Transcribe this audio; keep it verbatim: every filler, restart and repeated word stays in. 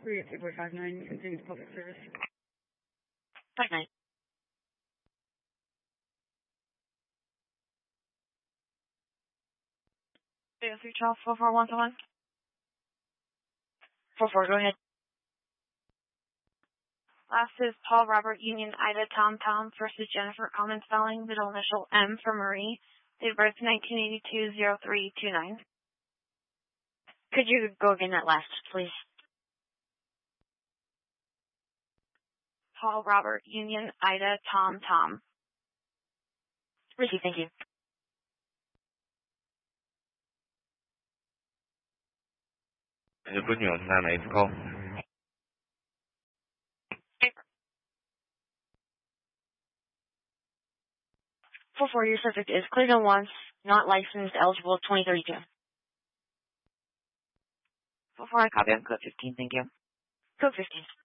three eight four five nine, continues public service. Five nine. Three oh three twelve four four one one. Four four. Go ahead. Last is Paul Robert Union Ida Tom Tom versus Jennifer Common spelling, middle initial M for Marie. Date of birth nineteen eighty-two oh three twenty-nine. Could you go again that last, please? Paul Robert Union Ida Tom Tom. Ricky, thank you. Union nine eight call. four four, your subject is cleared on once, not licensed, eligible twenty thirty-two. four four, I copy on code fifteen, thank you. Code fifteen.